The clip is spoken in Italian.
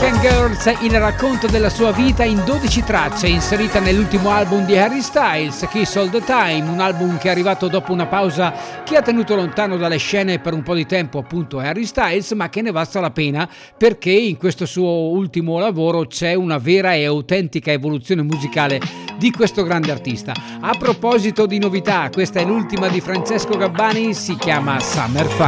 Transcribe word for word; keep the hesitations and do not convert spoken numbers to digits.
American Girls, il racconto della sua vita in dodici tracce, inserita nell'ultimo album di Harry Styles, Kiss All The Time, un album che è arrivato dopo una pausa che ha tenuto lontano dalle scene per un po' di tempo appunto Harry Styles, ma che ne valsa la pena perché in questo suo ultimo lavoro c'è una vera e autentica evoluzione musicale di questo grande artista. A proposito di novità, questa è l'ultima di Francesco Gabbani, si chiama Summer Fun.